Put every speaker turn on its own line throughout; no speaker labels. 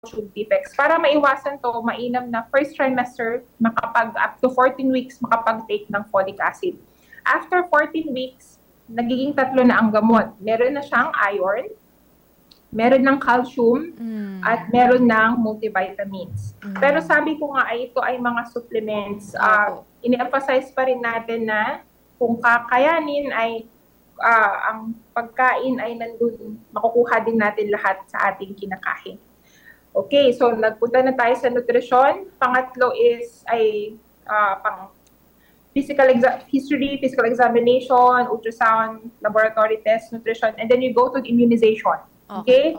tube defects. Para maiwasan to, mainam na first trimester, up to 14 weeks, makapag-take ng folic acid. After 14 weeks, nagiging tatlo na ang gamot. Meron na siyang iron, meron ng calcium, at meron ng multivitamins. Pero sabi ko nga, ito ay mga supplements. Ini-emphasize pa rin natin na kung kakayanin ay ang pagkain ay nandun, makukuha din natin lahat sa ating kinakain. Okay, so nagpunta na tayo sa nutrition. Pangatlo is physical history, physical examination, ultrasound, laboratory test, nutrition, and then you go to immunization. Okay?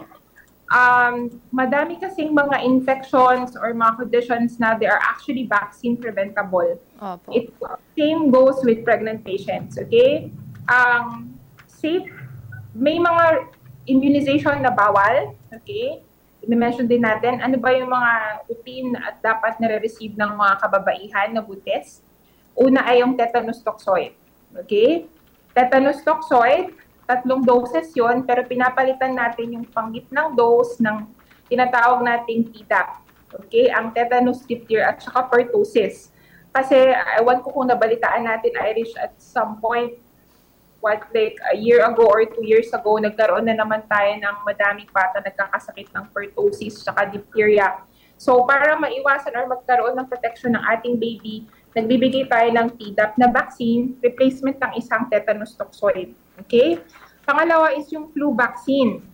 Madami kasing mga infections or mga conditions na they are actually vaccine preventable. It same goes with pregnant patients. Okay? Safe, may mga immunization na bawal. Okay? I-mention din natin, ano ba yung mga routine at dapat nare-receive ng mga kababaihan na buntis? Una ay yung tetanus toxoid. Okay? Tetanus toxoid, 3 doses yon, pero pinapalitan natin yung panggitnang dose ng tinatawag nating Tdap. Okay? Ang tetanus diphtheria at saka pertussis. Kasi, ewan ko kung nabalitaan natin, Irish, at some point, like a year ago or 2 years ago, nagkaroon na naman tayo ng madaming bata nagkakasakit ng pertussis at diphtheria. So, para maiwasan or magkaroon ng protection ng ating baby, nagbibigay tayo ng Tdap na vaccine, replacement ng isang tetanus toxoid. Okay? Pangalawa is yung flu vaccine.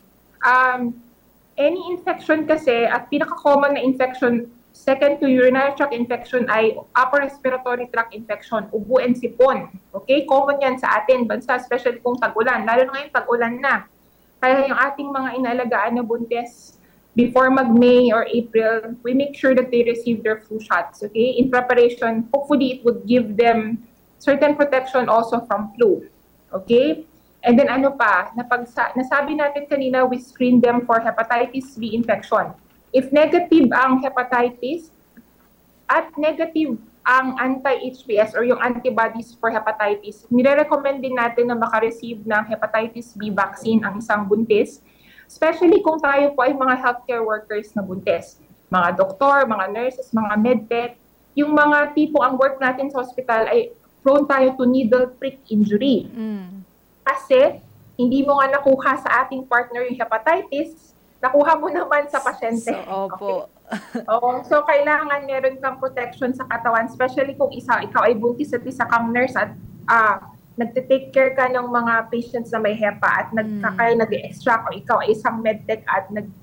Any infection kasi, at pinaka-common na infection, second to urinary tract infection ay upper respiratory tract infection, ubo and sipon. Okay? Common yan sa atin, bansa, especially kung tag-ulan. Lalo na ngayon, tag-ulan na. Kaya yung ating mga inalagaan na buntis, before mag-May or April, we make sure that they receive their flu shots. Okay? In preparation, hopefully it would give them certain protection also from flu. Okay? And then ano pa, nasabi natin kanina, we screen them for hepatitis B infection. If negative ang hepatitis at negative ang anti-HBs or yung antibodies for hepatitis, nire-recommend din natin na makareceive ng hepatitis B vaccine ang isang buntis, especially kung tayo po ay mga healthcare workers na buntis. Mga doktor, mga nurses, mga medtech, yung mga tipo ang work natin sa hospital ay prone tayo to needle prick injury. Kasi hindi mo nga nakuha sa ating partner yung hepatitis, nakuha mo naman sa pasyente.
So, opo.
Okay? So, kailangan meron kang protection sa katawan, especially kung ikaw ay buntis at isa kang nurse at nagte-take care ka ng mga patients na may HEPA at nag-extract, o ikaw ay isang medtech at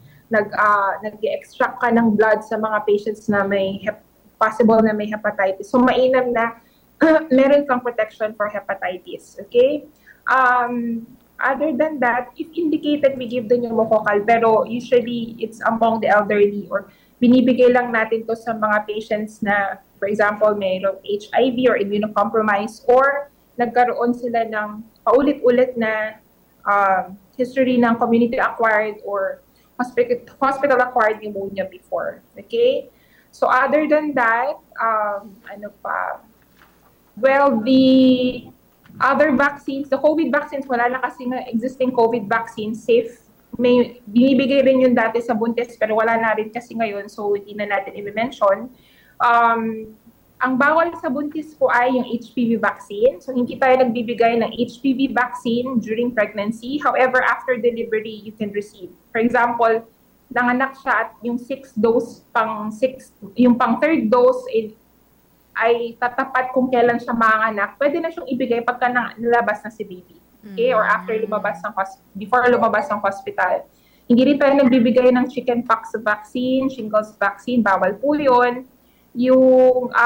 nag-extract ka ng blood sa mga patients na may possible na may hepatitis. So, mainam na meron kang protection for hepatitis. Okay? Other than that, if indicated, we give the pneumococcal, pero usually it's among the elderly or binibigay lang natin to sa mga patients na, for example, mayroong HIV or immunocompromised or nagkaroon sila ng paulit-ulit na history ng community-acquired or hospital-acquired pneumonia before. Okay? So other than that, ano pa? Well, the other vaccines, the COVID vaccines, wala na kasi nga existing COVID vaccine, safe. May binibigay rin yun dati sa buntis, pero wala na rin kasi ngayon, so hindi na natin i-mention. Ang bawal sa buntis po ay yung HPV vaccine. So hindi tayo nagbibigay ng HPV vaccine during pregnancy. However, after delivery, you can receive. For example, nanganak siya at yung 6th dose, yung pang 3rd dose, ay tatapat kung kailan siya manganak, pwede na siyang ibigay pagka nalabas na si baby. Okay? Or after before lumabas ng hospital. Hindi rin tayo nagbibigay ng chickenpox vaccine, shingles vaccine, bawal po yun. Yung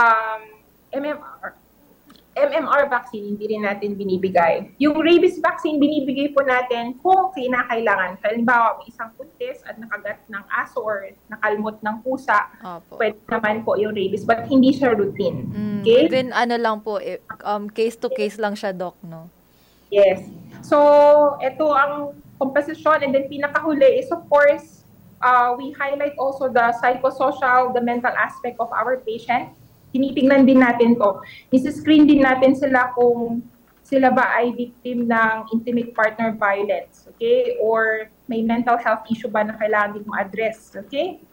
MMR vaccine, hindi rin natin binibigay. Yung rabies vaccine, binibigay po natin kung kinakailangan. Halimbawa, may isang buntis at nakagat ng aso or nakalmot ng pusa, pwede naman po yung rabies, but hindi siya routine. Okay?
Then ano lang po, case to case lang siya, Doc, no?
Yes. So, ito ang composition, and then pinakahuli is, of course, we highlight also the psychosocial, the mental aspect of our patient. Tinitingnan din natin to. Isi-screen din natin sila kung sila ba ay victim ng intimate partner violence, okay? Or may mental health issue ba na kailangan din mo address, okay?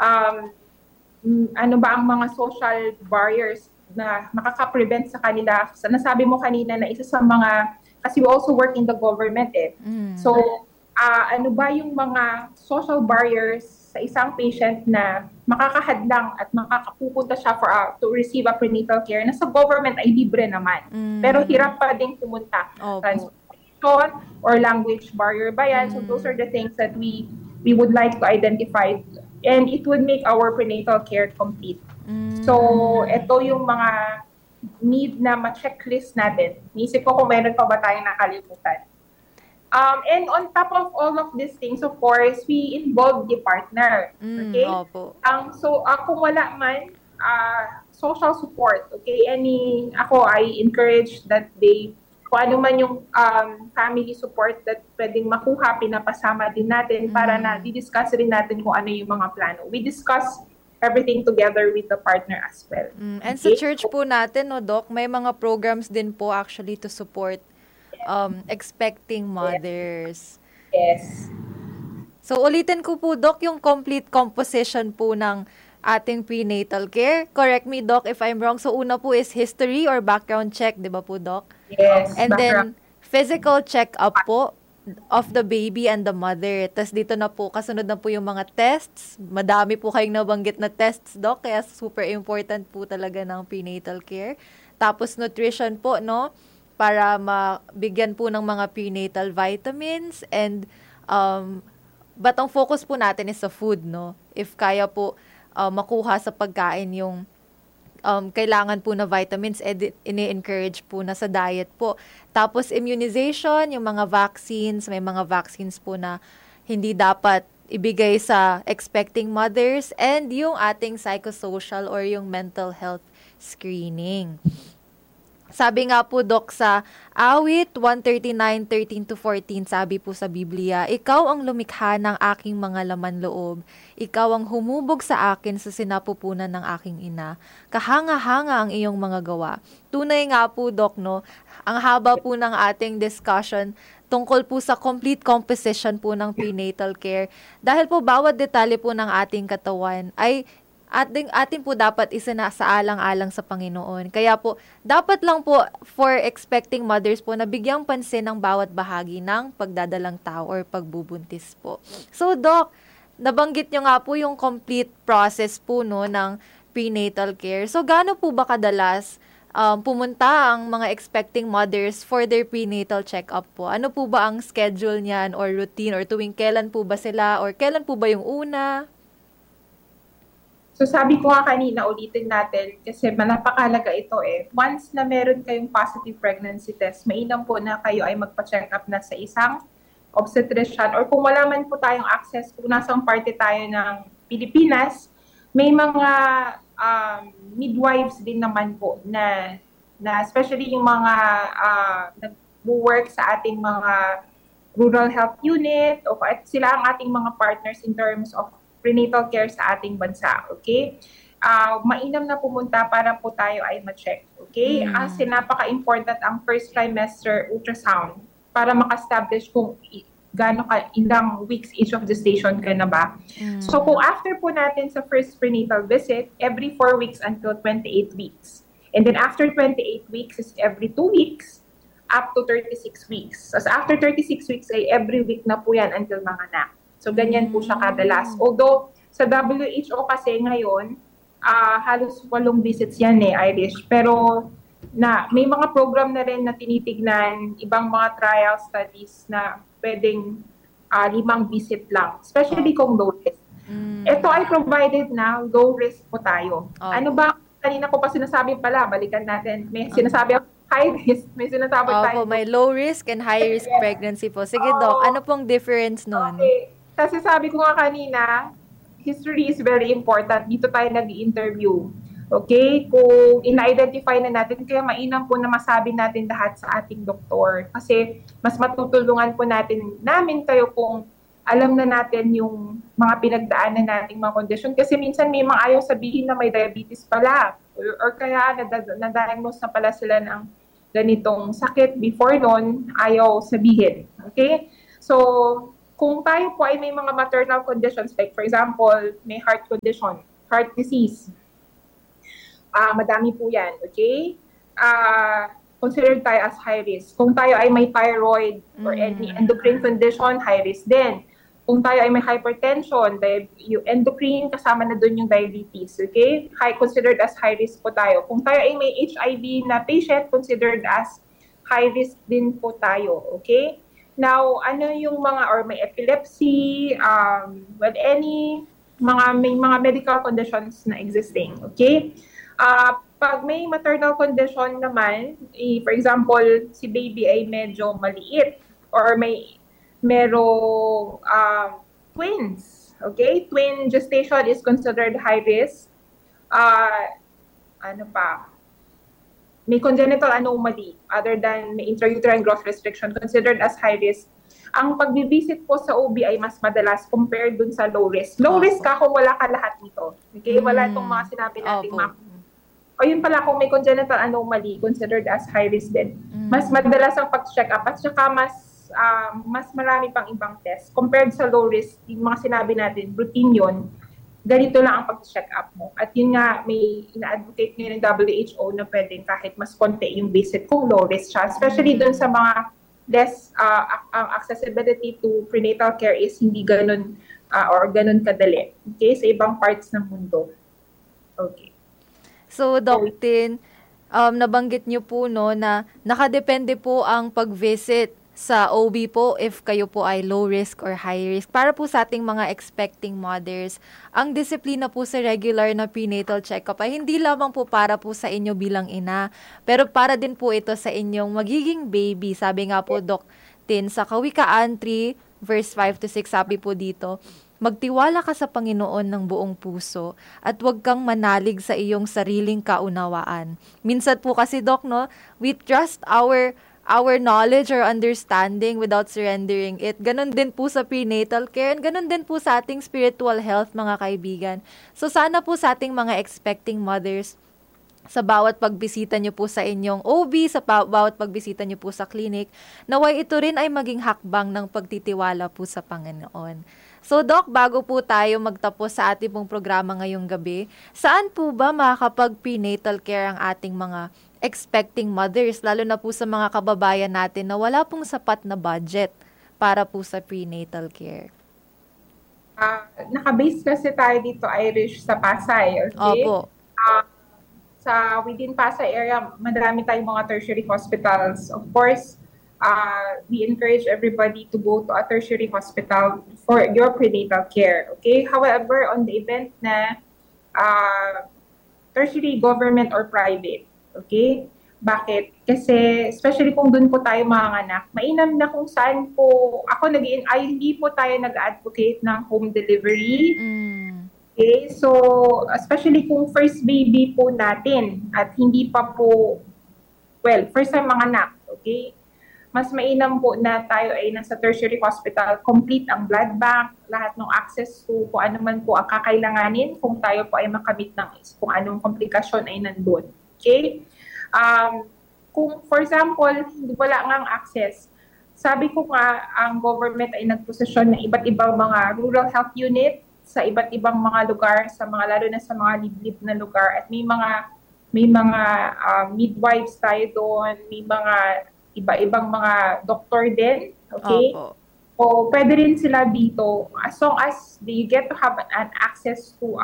um, ano ba ang mga social barriers na makaka-prevent sa kanila. Nasabi mo kanina na isa sa mga, kasi we also work in the government eh. So, ano ba yung mga social barriers sa isang patient na makakahadlang at makakapupunta siya to receive a prenatal care na sa government ay libre naman. Pero hirap pa din pumunta. Transportation or language barrier ba yan? So those are the things that we would like to identify, and it would make our prenatal care complete. So ito yung mga need na ma-checklist natin. Niisip ko kung meron pa ba tayong nakalimutan. And on top of all of these things, of course, we involve the partner. Okay? So, kung wala man, social support, okay? I encourage that kung ano man yung family support that pwedeng makuha, pinapasama din natin para na di-discuss rin natin kung ano yung mga plano. We discuss everything together with the partner as well.
And sa church po natin, no, Doc, may mga programs din po actually to support expecting mothers.
Yes.
So, ulitin ko po, Doc, yung complete composition po ng ating prenatal care. Correct me, Doc, if I'm wrong. So, una po is history or background check, di ba po, Doc?
Yes.
And then, physical check-up po of the baby and the mother. Tapos dito na po, kasunod na po yung mga tests. Madami po kayong nabanggit na tests, Doc, kaya super important po talaga ng prenatal care. Tapos, nutrition po, no? Para mabigyan po ng mga prenatal vitamins and but ang focus po natin is sa food, no? If kaya po makuha sa pagkain yung kailangan po na vitamins, ini-encourage po na sa diet po. Tapos immunization, yung mga vaccines, may mga vaccines po na hindi dapat ibigay sa expecting mothers, and yung ating psychosocial or yung mental health screening. Sabi nga po, Doc, sa Awit 139:13-14, sabi po sa Biblia, "Ikaw ang lumikha ng aking mga laman loob. Ikaw ang humubog sa akin sa sinapupunan ng aking ina. Kahanga-hanga ang iyong mga gawa." Tunay nga po, Doc, no? Ang haba po ng ating discussion tungkol po sa complete composition po ng prenatal care. Dahil po bawat detalye po ng ating katawan ay ating po dapat isinasaalang-alang sa Panginoon. Kaya po, dapat lang po for expecting mothers po na bigyang pansin ang bawat bahagi ng pagdadalang tao or pagbubuntis po. So, Doc, nabanggit nyo nga po yung complete process po, no, ng prenatal care. So, gaano po ba kadalas pumunta ang mga expecting mothers for their prenatal check-up po? Ano po ba ang schedule niyan or routine, or tuwing kailan po ba sila, or kailan po ba yung una?
So sabi ko nga kanina, ulitin natin kasi napakalaga ito eh. Once na meron kayong positive pregnancy test, mainam po na kayo ay magpa-check up na sa isang obstetrician, or kung wala man po tayong access, kung nasang parte tayo ng Pilipinas, may mga midwives din naman po na especially yung mga nag-work sa ating mga rural health unit, o sila ang ating mga partners in terms of prenatal care sa ating bansa, okay? Mainam na pumunta para po tayo ay ma-check, okay? Kasi napaka-important ang first trimester ultrasound para maka-establish kung gaano ilang weeks each of gestation ka na ba. So kung after po natin sa first prenatal visit, every 4 weeks until 28 weeks. And then after 28 weeks is every 2 weeks up to 36 weeks. So after 36 weeks ay every week na po yan until manganak. So, ganyan po siya kadalas. Although, sa WHO kasi ngayon, halos 8 visits yan Irish. Pero, may mga program na rin na tinitignan, ibang mga trial studies na pwedeng 5 visit lang. Especially kung low risk. Ito ay provided na low risk po tayo. Ano ba, kanina ko pa sinasabi pala, balikan natin. May sinasabi ako, high risk. May sinasabi tayo.
May low risk and high risk pregnancy po. Sige, Doc, ano pong difference nun?
Okay. Kasi sabi ko nga kanina, history is very important. Dito tayo nag-i-interview. Okay? Kung ina-identify na natin, kaya mainam po na masabi natin lahat sa ating doktor. Kasi mas matutulungan po namin kayo kung alam na natin yung mga pinagdaanan nating mga kondisyon. Kasi minsan may mga ayaw sabihin na may diabetes pala. Or kaya na-diagnose na pala sila ng ganitong sakit before noon, ayaw sabihin. Okay? So, kung tayo po ay may mga maternal conditions, like for example, may heart condition, heart disease, madami po yan, okay? Considered tayo as high risk. Kung tayo ay may thyroid or any endocrine condition, high risk din. Kung tayo ay may hypertension, yung endocrine, kasama na doon yung diabetes, okay? Considered as high risk po tayo. Kung tayo ay may HIV na patient, considered as high risk din po tayo, okay? Now, ano yung mga, or may epilepsy, may mga medical conditions na existing, okay? Pag may maternal condition naman, for example, si baby ay medyo maliit, or merong twins. Okay? Twin gestation is considered high risk. May congenital anomaly other than may intrauterine growth restriction considered as high risk. Ang pagbibisit po sa OB ay mas madalas compared dun sa low risk. Low risk ka kung wala ka lahat nito. Okay? Wala itong mga sinabi natin, ma'am. O yun pala, kung may congenital anomaly, considered as high risk din. Mas madalas ang pag-check up at saka mas marami pang ibang test. Compared sa low risk, yung mga sinabi natin, routine yun, ganito lang ang pag-check up mo. At yun nga, may ina-advocate ngayon ng WHO na pwedeng kahit mas konti yung visit kung low risk siya. Especially dun sa mga less, ang accessibility to prenatal care is hindi ganun or ganun kadali. Okay? Sa ibang parts ng mundo. Okay.
So, Doc Tin, nabanggit niyo po no, na nakadepende po ang pag-visit sa OB po if kayo po ay low risk or high risk. Para po sa ating mga expecting mothers, ang disiplina po sa regular na prenatal check-up ay hindi lamang po para po sa inyo bilang ina, pero para din po ito sa inyong magiging baby. Sabi nga po, Doc Tin, sa Kawikaan 3, verse 5 to 6, sabi po dito, magtiwala ka sa Panginoon ng buong puso at huwag kang manalig sa iyong sariling kaunawaan. Minsan po kasi, Doc, no, we trust our knowledge or understanding without surrendering it. Ganon din po sa prenatal care and ganon din po sa ating spiritual health, mga kaibigan. So sana po sa ating mga expecting mothers, sa bawat pagbisita nyo po sa inyong OB, sa bawat pagbisita nyo po sa clinic, naway ito rin ay maging hakbang ng pagtitiwala po sa Panginoon. So, Doc, bago po tayo magtapos sa ating pong programa ngayong gabi, saan po ba makakapag-prenatal care ang ating mga expecting mothers, lalo na po sa mga kababayan natin na wala pong sapat na budget para po sa prenatal care?
Naka-base kasi tayo dito, Irish, sa Pasay, okay?
Opo.
Sa within Pasay area, madami tayong mga tertiary hospitals. Of course, we encourage everybody to go to a tertiary hospital for your prenatal care. Okay? However, on the event na tertiary, government or private, okay? Bakit? Kasi, especially kung dun po tayo mga anak, mainam na kung saan po, hindi po tayo nag-advocate ng home delivery. Okay, so especially kung first baby po natin at hindi pa po, first time mga anak, okay? Mas mainam po na tayo ay nasa tertiary hospital, complete ang blood bank, lahat ng access to kung ano man po ang kakailanganin kung tayo po ay makamit ng kung anong komplikasyon ay nandun. Okay? Kung for example, wala ngang access, sabi ko nga, ang government ay nagposisyon ng iba't ibang mga rural health unit sa iba't ibang mga lugar, lalo na sa mga liblib na lugar, at may mga midwives tayo doon, may mga iba-ibang mga doktor din, okay?
Opo.
O pwede rin sila dito as long as you get to have an access to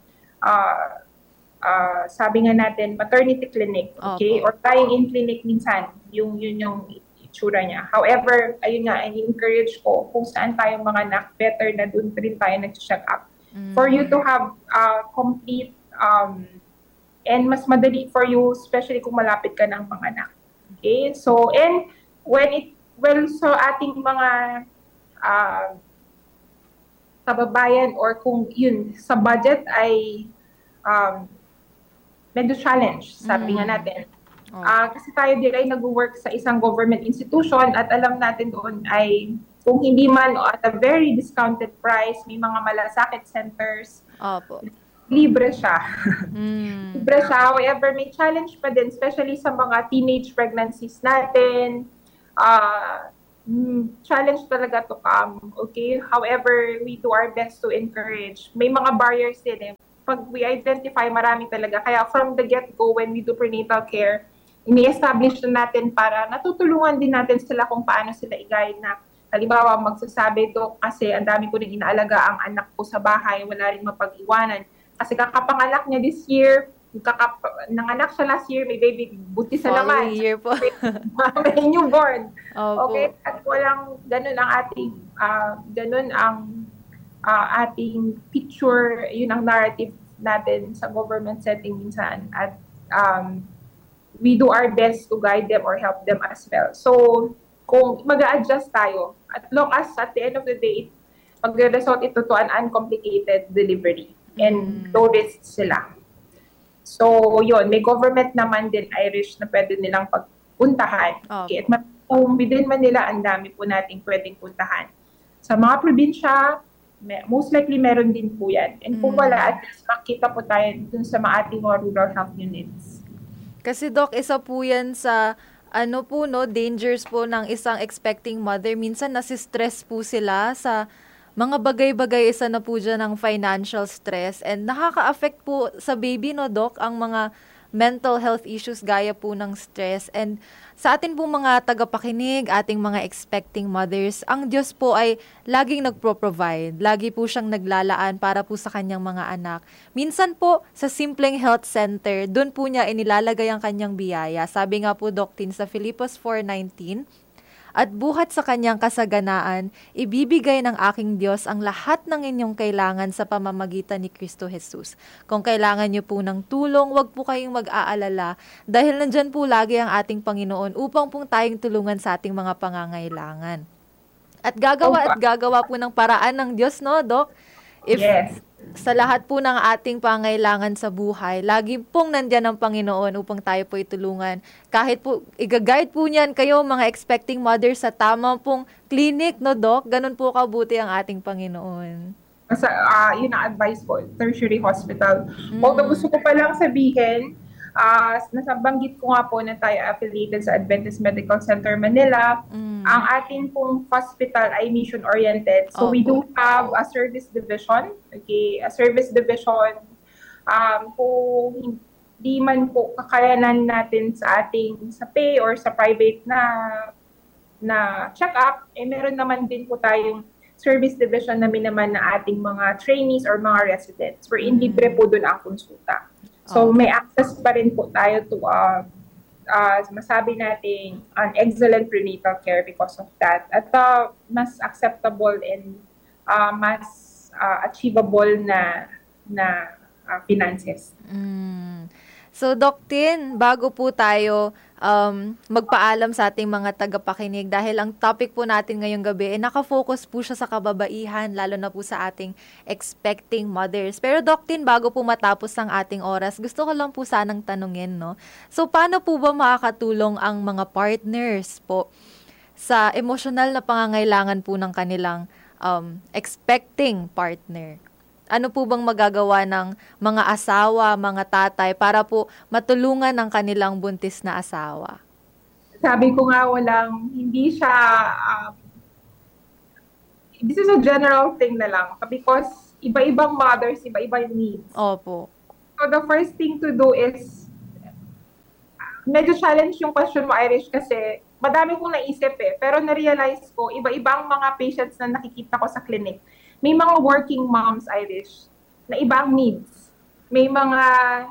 sabi nga natin maternity clinic, okay?
Opo.
Or lying-in clinic minsan, yun yung itsura niya. However, ayun nga, I-encourage ko kung saan tayong mga anak, better na doon rin tayo nag-check up. For you to have complete and mas madali for you, especially kung malapit ka ng mga anak. Okay? So, and so ating mga kababayan or kung yun, sa budget ay medyo challenge, sabi nga natin. Kasi tayo din ay nag-work sa isang government institution at alam natin doon ay kung hindi man at a very discounted price, may mga malasakit centers,
Opo.
libre siya. Libre siya. However, may challenge pa din, especially sa mga teenage pregnancies natin, challenge talaga to come, okay? However, we do our best to encourage. May mga barriers din eh. Pag we identify, marami talaga. Kaya from the get-go, when we do prenatal care, ini-establish na natin para natutulungan din natin sila kung paano sila i-guide na. Halimbawa, magsasabi to kasi ang dami ko rin inaalaga ang anak ko sa bahay, wala rin mapag-iwanan. Kasi kakapanganak niya this year, nanganak siya last year, may baby, buti sa laman.
Following year po.
May newborn.
Opo.
Okay? At walang, ganun ang ating, ating picture, yun ang narrative natin sa government setting minsan. At we do our best to guide them or help them as well. So, kung mag-a-adjust tayo, at long as at the end of the day, mag-result ito to an uncomplicated delivery and low risk sila. So, yun, may government naman din Irish na pwede nilang pagpuntahan. Okay. At kung within Manila, ang dami po nating pwedeng puntahan. Sa mga probinsya, most likely meron din po yan. And kung wala, at least makita po tayo dun sa ating mga rural health units.
Kasi Doc, isa po yan sa dangers po ng isang expecting mother. Minsan nasistress po sila sa mga bagay-bagay, isa na po dyan ng financial stress. And nakaka-affect po sa baby, no, Doc, ang mga mental health issues gaya po ng stress. And sa atin po mga tagapakinig, ating mga expecting mothers, ang Diyos po ay laging nagpro-provide. Lagi po siyang naglalaan para po sa kanyang mga anak. Minsan po, sa simpleng health center, doon po niya inilalagay ang kanyang biyaya. Sabi nga po, Doc Tin, sa Filipos 4:19, at buhat sa kanyang kasaganaan, ibibigay ng aking Diyos ang lahat ng inyong kailangan sa pamamagitan ni Kristo Jesus. Kung kailangan niyo po ng tulong, wag po kayong mag-aalala dahil nandyan po lagi ang ating Panginoon upang pong tayong tulungan sa ating mga pangangailangan. At gagawa po ng paraan ng Diyos, no, Doc?
Yes.
Sa lahat po ng ating pangailangan sa buhay, lagi pong nandyan ang Panginoon upang tayo po itulungan. Kahit po, i-guide po niyan kayo mga expecting mothers sa tamang pong clinic, no, Doc? Ganun po kabuti ang ating Panginoon.
Yun ang advice ko, tertiary hospital. Although gusto ko palang sabihin, nasabanggit ko nga po na tayo affiliated sa Adventist Medical Center Manila. Ang ating pong hospital ay mission-oriented. So we do have a service division. Okay, a service division. Kung hindi man po kakayanan natin sa pay or sa private na check-up, meron naman din po tayong service division naman na ating mga trainees or mga residents. Wherein libre po doon ang konsulta. So may access pa rin po tayo to masabi natin an excellent prenatal care because of that. At mas acceptable and mas achievable na finances.
So, Doc Tin, bago po tayo magpaalam sa ating mga tagapakinig dahil ang topic po natin ngayong gabi nakafocus po siya sa kababaihan, lalo na po sa ating expecting mothers. Pero Doc Tin, bago po matapos ang ating oras, gusto ko lang po sanang tanungin, no? So, paano po ba makakatulong ang mga partners po sa emosyonal na pangangailangan po ng kanilang expecting partner? Ano po bang magagawa ng mga asawa, mga tatay para po matulungan ang kanilang buntis na asawa?
Sabi ko nga hindi siya, this is a general thing na lang because iba-ibang mothers, iba-ibang needs.
Opo.
So the first thing to do is, medyo challenge yung question mo, Irish, kasi madami kong naisip pero na-realize ko, iba-ibang mga patients na nakikita ko sa clinic. May mga working moms, Irish, na ibang needs. May mga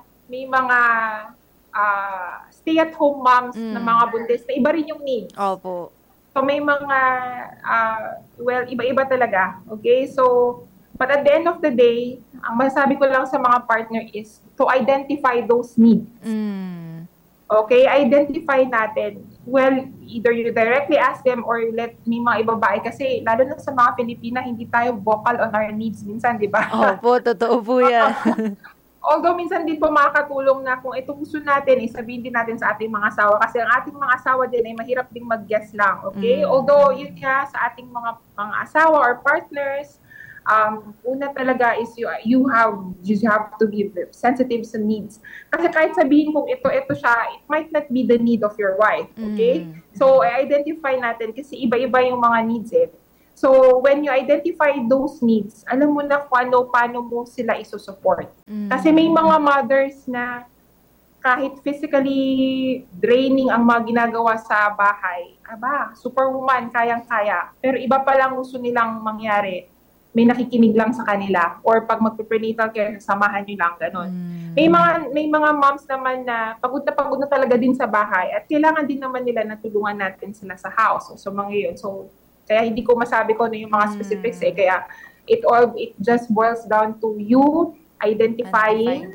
stay-at-home moms na mga buntis na iba rin yung needs.
Opo.
So may mga, iba-iba talaga. Okay? So, but at the end of the day, ang masasabi ko lang sa mga partner is to identify those needs. Okay, identify natin. Well, either you directly ask them or let may mga ibabae kasi lalo na sa mga Filipina, hindi tayo vocal on our needs minsan, di ba?
Opo, totoo po yan.
Although minsan din po makakatulong na kung ito gusto natin, sabihin din natin sa ating mga asawa kasi ang ating mga asawa din ay mahirap ding mag-guess lang, okay? Although yun nga sa ating mga asawa or partners, una talaga is you have to be sensitive sa needs. Kasi kahit sabihin kung ito siya, it might not be the need of your wife, okay? So, identify natin kasi iba-iba yung mga needs eh. So, when you identify those needs, alam mo na paano mo sila isusupport. Kasi may mga mothers na kahit physically draining ang mga ginagawa sa bahay, superwoman, kayang-kaya. Pero iba pa lang gusto nilang mangyari, may nakikinig lang sa kanila. Or pag magpe-prenatal care, samahan nyo lang, gano'n. May mga moms naman na pagod na talaga din sa bahay at kailangan din naman nila na tulungan natin sila sa house. So, mga yun. So, kaya hindi ko masabi ko ano yung mga specifics eh. Kaya it just boils down to you identifying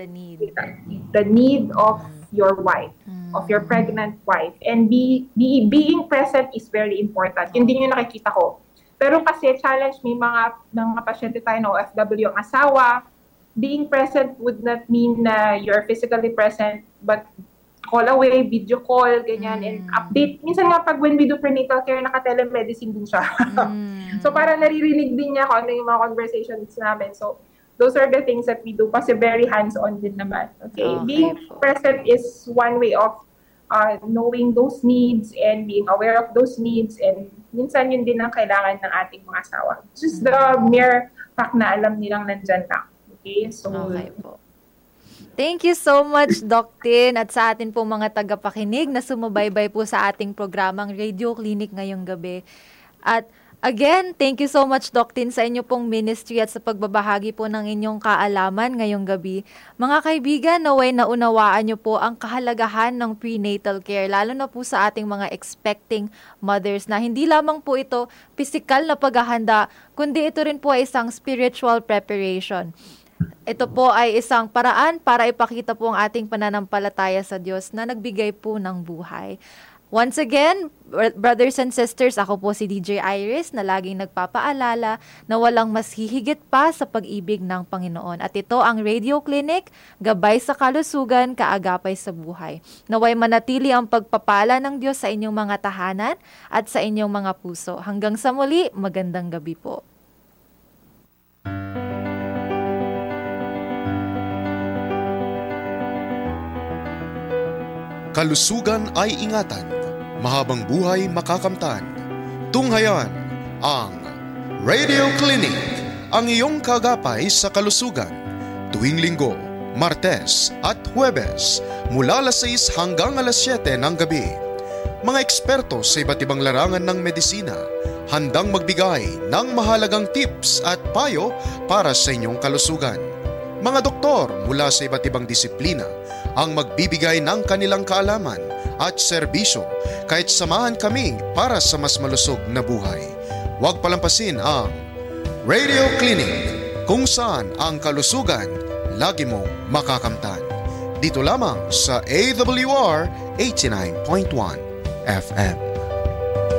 the need of your wife, of your pregnant wife. And being present is very important. Yun din yung nakikita ko. Pero kasi challenge, may mga pasyente tayo na OFW ang asawa. Being present would not mean na you're physically present, but call away, video call, ganyan, and update. Minsan nga pag when we do prenatal care, naka-telemedicine din siya. So parang naririnig din niya kung ano yung mga conversations namin. So those are the things that we do kasi very hands-on din naman. Okay? Being present is one way of knowing those needs and being aware of those needs, and minsan yun din ang kailangan ng ating mga asawa. Just the mere fact na alam nilang nandyan na. Okay? So,
okay po. Thank you so much, Doc Tin, at sa atin pong mga tagapakinig na sumubaybay po sa ating programang Radio Clinic ngayong gabi. At again, thank you so much, Doc Tin, sa inyo pong ministry at sa pagbabahagi po ng inyong kaalaman ngayong gabi. Mga kaibigan, naway naunawaan nyo po ang kahalagahan ng prenatal care, lalo na po sa ating mga expecting mothers na hindi lamang po ito physical na paghahanda, kundi ito rin po ay isang spiritual preparation. Ito po ay isang paraan para ipakita po ang ating pananampalataya sa Diyos na nagbigay po ng buhay. Once again, brothers and sisters, ako po si DJ Iris na laging nagpapaalala na walang mas hihigit pa sa pag-ibig ng Panginoon. At ito ang Radio Clinic, gabay sa kalusugan, kaagapay sa buhay. Naway manatili ang pagpapala ng Diyos sa inyong mga tahanan at sa inyong mga puso. Hanggang sa muli, magandang gabi po.
Kalusugan ay ingatan, mahabang buhay makakamtan. Tunghayan ang Radio Clinic, ang iyong kagapay sa kalusugan. Tuwing Linggo, Martes at Huwebes, mula alas 6 hanggang alas 7 ng gabi. Mga eksperto sa iba't ibang larangan ng medisina, handang magbigay ng mahalagang tips at payo para sa inyong kalusugan. Mga doktor mula sa iba't ibang disiplina ang magbibigay ng kanilang kaalaman at serbisyo, kahit samahan kami para sa mas malusog na buhay. Huwag palampasin ang Radio Clinic, kung saan ang kalusugan lagi mong makakamtan. Dito lamang sa AWR 89.1 FM.